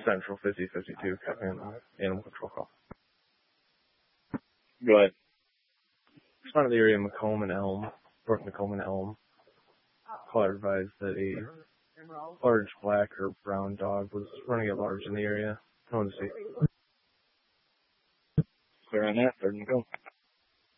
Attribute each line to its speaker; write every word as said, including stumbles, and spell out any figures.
Speaker 1: Central fifty fifty-two Animal Control call.
Speaker 2: Go ahead.
Speaker 1: Responded to the area of Macomb and Elm, North Macomb and Elm. Caller advised that a large black or brown dog was running at large in the area. No one's safe.
Speaker 2: Clear on that. Third and go.